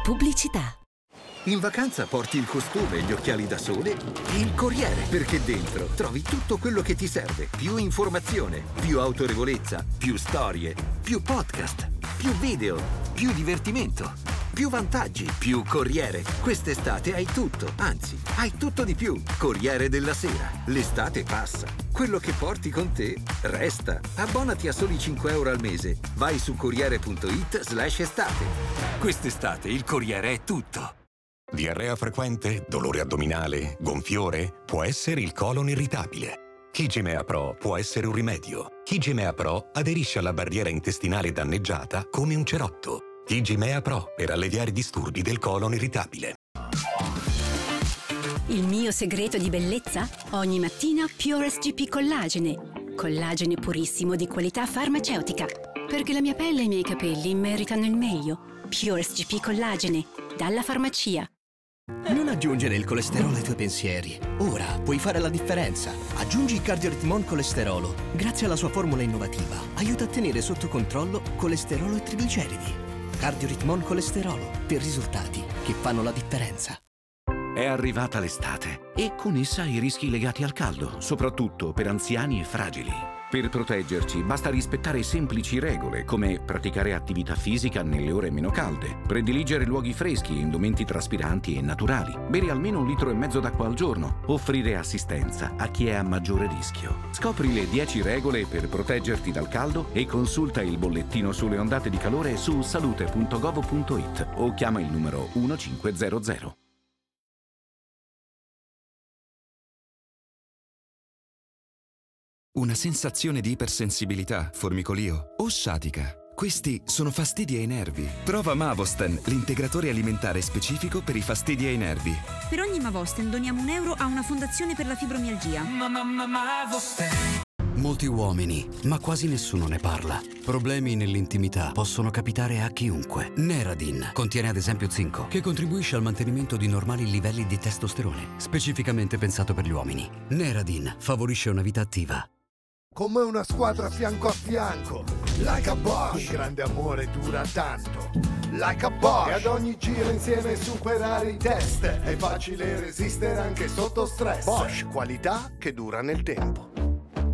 Pubblicità. In vacanza porti il costume, gli occhiali da sole e il Corriere, perché dentro trovi tutto quello che ti serve. Più informazione, più autorevolezza, più storie, più podcast, più video, più divertimento, più vantaggi, più Corriere. Quest'estate hai tutto, anzi, hai tutto di più. Corriere della Sera. L'estate passa. Quello che porti con te resta. Abbonati a soli 5 euro al mese. Vai su Corriere.it/estate. Quest'estate il Corriere è tutto. Diarrea frequente, dolore addominale, gonfiore? Può essere il colon irritabile. Kigimea Pro può essere un rimedio. Kigimea Pro aderisce alla barriera intestinale danneggiata come un cerotto. Kigimea Pro per alleviare i disturbi del colon irritabile. Il mio segreto di bellezza? Ogni mattina Pure SGP Collagene. Collagene purissimo di qualità farmaceutica. Perché la mia pelle e i miei capelli meritano il meglio. Pure SGP Collagene. Dalla farmacia. Non aggiungere il colesterolo ai tuoi pensieri. Ora puoi fare la differenza. Aggiungi Cardioritmon Colesterolo. Grazie alla sua formula innovativa, aiuta a tenere sotto controllo colesterolo e trigliceridi. Cardioritmon Colesterolo, per risultati che fanno la differenza. È arrivata l'estate e con essa i rischi legati al caldo, soprattutto per anziani e fragili. Per proteggerci basta rispettare semplici regole come praticare attività fisica nelle ore meno calde, prediligere luoghi freschi e indumenti traspiranti e naturali, bere almeno 1,5 litri d'acqua al giorno, offrire assistenza a chi è a maggiore rischio. Scopri le 10 regole per proteggerti dal caldo e consulta il bollettino sulle ondate di calore su salute.gov.it o chiama il numero 1500. Una sensazione di ipersensibilità, formicolio o sciatica. Questi sono fastidi ai nervi. Prova Mavosten, l'integratore alimentare specifico per i fastidi ai nervi. Per ogni Mavosten doniamo €1 a una fondazione per la fibromialgia. Molti uomini, ma quasi nessuno ne parla. Problemi nell'intimità possono capitare a chiunque. Neradin contiene ad esempio zinco, che contribuisce al mantenimento di normali livelli di testosterone, specificamente pensato per gli uomini. Neradin favorisce una vita attiva. Come una squadra fianco a fianco. Like a Bosch. Il grande amore dura tanto. Like a Bosch. E ad ogni giro insieme superare i test. È facile resistere anche sotto stress. Bosch, qualità che dura nel tempo.